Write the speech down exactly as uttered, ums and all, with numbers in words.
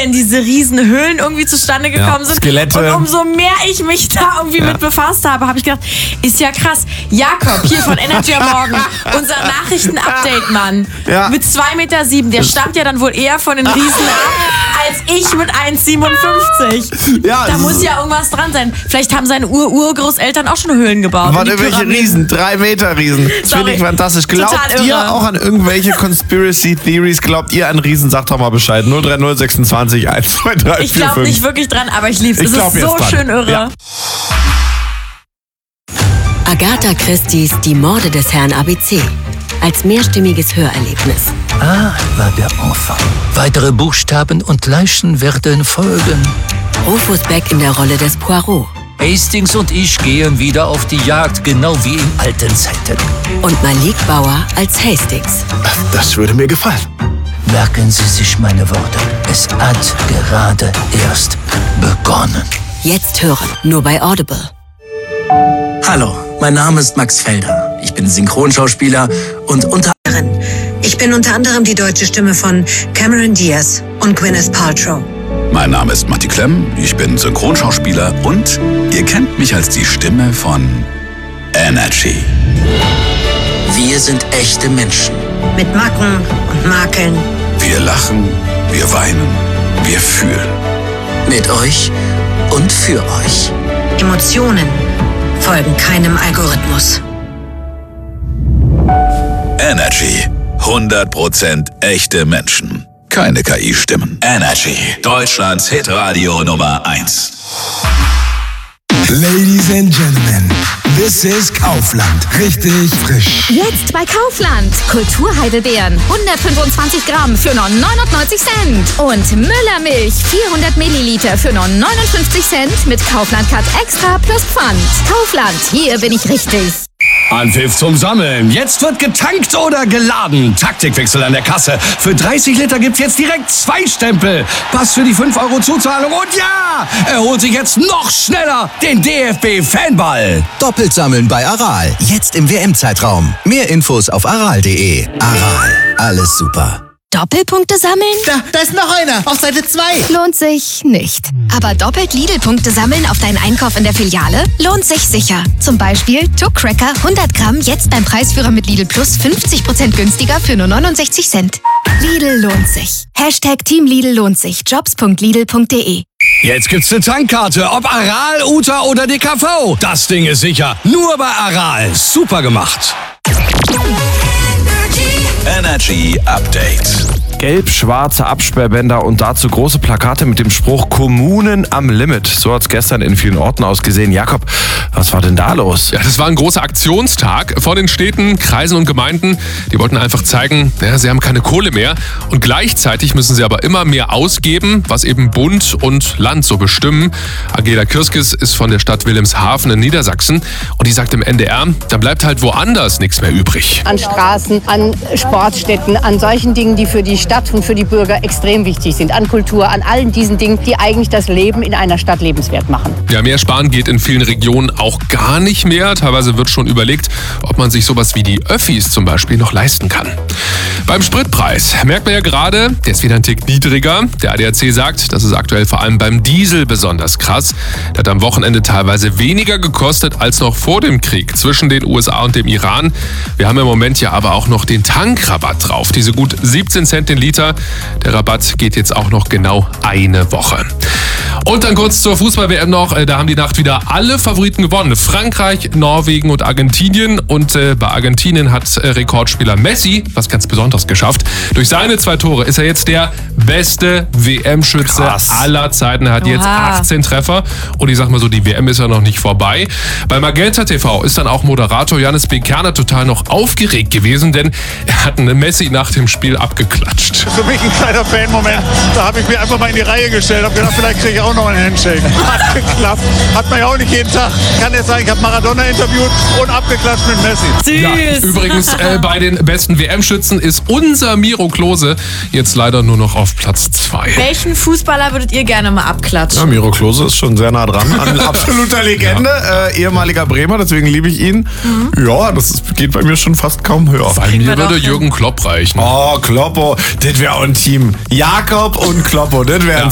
denn diese Riesenhöhlen irgendwie zustande gekommen Ja, sind. Skelette. Und umso mehr ich mich da irgendwie Ja. mit befasst habe, habe ich gedacht, ist ja krass. Jakob hier von Energy am Morgen, unser Nachrichten-Update-Mann Ja. mit zwei Meter sieben, der stammt ja dann wohl eher von den Riesen ab, als ich mit eins siebenundfünfzig. Ja, Da das muss ist- ja irgendwas dran sein. Vielleicht haben seine Ur-Urgroßeltern auch schon Höhlen gebaut. Warte, Und die welche Pyramiden. Riesen? Drei Meter Riesen. Das Sorry. finde ich fantastisch. Glaubt Total ihr irre. auch an irgendwelche Conspiracy Theories? Glaubt ihr an Riesen? Sagt doch mal Bescheid. null drei null sechsundzwanzig eins zwei drei Ich vier glaube fünf. nicht wirklich dran, aber ich lieb's. Ich Es glaub ist jetzt so dran. schön irre. Ja. Agatha Christie's Die Morde des Herrn A B C. Als mehrstimmiges Hörerlebnis. Ah, war der Anfang. Weitere Buchstaben und Leichen werden folgen. Rufus Beck in der Rolle des Poirot. Hastings und ich gehen wieder auf die Jagd, genau wie in alten Zeiten. Und Malik Bauer als Hastings. Das würde mir gefallen. Merken Sie sich meine Worte. Es hat gerade erst begonnen. Jetzt hören, nur bei Audible. Hallo, mein Name ist Max Felder. Ich bin Synchronschauspieler und unter Ich bin unter anderem die deutsche Stimme von Cameron Diaz und Gwyneth Paltrow. Mein Name ist Matti Klemm, ich bin Synchronschauspieler und ihr kennt mich als die Stimme von Energy. Wir sind echte Menschen. Mit Macken und Makeln. Wir lachen, wir weinen, wir fühlen. Mit euch und für euch. Emotionen folgen keinem Algorithmus. Energy. hundert Prozent echte Menschen. Keine K I-Stimmen. Energy. Deutschlands Hitradio Nummer eins. Ladies and Gentlemen, this is Kaufland. Richtig frisch. Jetzt bei Kaufland. Kulturheidelbeeren hundertfünfundzwanzig Gramm für nur neunundneunzig Cent. Und Müllermilch vierhundert Milliliter für nur neunundfünfzig Cent mit Kaufland Cut Extra plus Pfand. Kaufland, hier bin ich richtig. Anpfiff zum Sammeln. Jetzt wird getankt oder geladen. Taktikwechsel an der Kasse. Für dreißig Liter gibt's jetzt direkt zwei Stempel. Pass für die fünf Euro Zuzahlung. Und ja, er holt sich jetzt noch schneller den D F B-Fanball. Doppelt sammeln bei Aral. Jetzt im W M-Zeitraum. Mehr Infos auf aral punkt de. Aral. Alles super. Doppelpunkte sammeln? Da, da ist noch einer. Auf Seite zwei. Lohnt sich nicht. Aber doppelt Lidl-Punkte sammeln auf deinen Einkauf in der Filiale lohnt sich sicher. Zum Beispiel Tuck Cracker hundert Gramm jetzt beim Preisführer mit Lidl Plus fünfzig Prozent günstiger für nur neunundsechzig Cent. Lidl lohnt sich. Hashtag Team Lidl lohnt sich. jobs punkt lidl punkt de. Jetzt gibt's eine Tankkarte, ob Aral, Uta oder D K V. Das Ding ist sicher. Nur bei Aral. Super gemacht. Energy Update. Gelb-schwarze Absperrbänder und dazu große Plakate mit dem Spruch Kommunen am Limit. So hat es gestern in vielen Orten ausgesehen. Jakob, was war denn da los? Ja, das war ein großer Aktionstag von den Städten, Kreisen und Gemeinden. Die wollten einfach zeigen, naja, sie haben keine Kohle mehr. Und gleichzeitig müssen sie aber immer mehr ausgeben, was eben Bund und Land so bestimmen. Angela Kirskis ist von der Stadt Wilhelmshaven in Niedersachsen. Und die sagt im N D R, da bleibt halt woanders nichts mehr übrig. An Straßen, an Sportstätten, an solchen Dingen, die für die Stadt und für die Bürger extrem wichtig sind. An Kultur, an allen diesen Dingen, die eigentlich das Leben in einer Stadt lebenswert machen. Ja, mehr sparen geht in vielen Regionen auch gar nicht mehr. Teilweise wird schon überlegt, ob man sich sowas wie die Öffis zum Beispiel noch leisten kann. Beim Spritpreis merkt man ja gerade, der ist wieder ein Tick niedriger. Der A D A C sagt, das ist aktuell vor allem beim Diesel besonders krass. Der hat am Wochenende teilweise weniger gekostet als noch vor dem Krieg zwischen den U S A und dem Iran. Wir haben im Moment ja aber auch noch den Tankrabatt drauf. Diese gut siebzehn Cent den Liter. Der Rabatt geht jetzt auch noch genau eine Woche. Und dann kurz zur Fußball-W M noch. Da haben die Nacht wieder alle Favoriten gewonnen. Frankreich, Norwegen und Argentinien. Und äh, bei Argentinien hat äh, Rekordspieler Messi was ganz Besonderes geschafft. Durch seine zwei Tore ist er jetzt der beste W M-Schütze Krass. aller Zeiten. Er hat Oha. jetzt achtzehn Treffer. Und ich sag mal so, die W M ist ja noch nicht vorbei. Bei Magenta T V ist dann auch Moderator Johannes B. Kerner total noch aufgeregt gewesen, denn er hat einen Messi nach dem Spiel abgeklatscht. Für mich ein kleiner Fan-Moment. Da habe ich mir einfach mal in die Reihe gestellt. Habe gedacht, vielleicht kriege ich auch noch einen Handshake. Hat geklappt. Hat man ja auch nicht jeden Tag. Kann jetzt sagen, ich habe Maradona interviewt und abgeklatscht mit Messi. Süß. Ja, übrigens äh, bei den besten W M-Schützen ist unser Miro Klose jetzt leider nur noch auf Platz zwei. Welchen Fußballer würdet ihr gerne mal abklatschen? Ja, Miro Klose ist schon sehr nah dran an absoluter Legende, ja. äh, ehemaliger Bremer, deswegen liebe ich ihn. Mhm. Ja, das ist, geht bei mir schon fast kaum höher. Bei mir würde hin. Jürgen Klopp reichen. Oh, Kloppo, das wäre auch ein Team. Jakob und Kloppo, das wäre ein